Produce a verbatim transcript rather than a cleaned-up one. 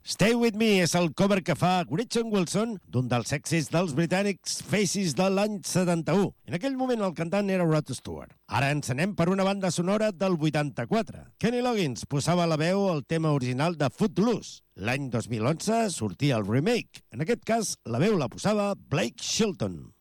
Stay With Me és el cover que fa Gretchen Wilson d'un dels èxits dels britànics Faces de l'any setanta-u. En aquell moment el cantant era Rod Stewart. Ara ens anem per una banda sonora del vuitanta-quatre. Kenny Loggins posava la veu al tema original de Footloose. L'any dos mil onze sortia el remake. En aquest cas, la veu la posava Blake Shelton.